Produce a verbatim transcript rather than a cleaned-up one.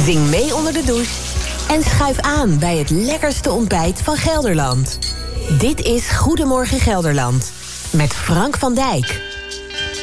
Zing mee onder de douche en schuif aan bij het lekkerste ontbijt van Gelderland. Dit is Goedemorgen Gelderland met Frank van Dijk.